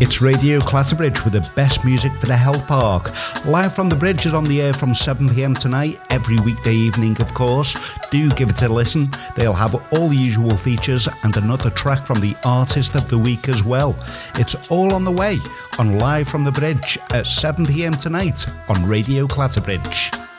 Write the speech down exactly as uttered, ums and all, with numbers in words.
It's Radio Clatterbridge with the best music for the Health Park. Live from the Bridge is on the air from seven p.m. tonight, every weekday evening, of course. Do give it a listen. They'll have all the usual features and another track from the Artist of the Week as well. It's all on the way on Live from the Bridge at seven p.m. tonight on Radio Clatterbridge.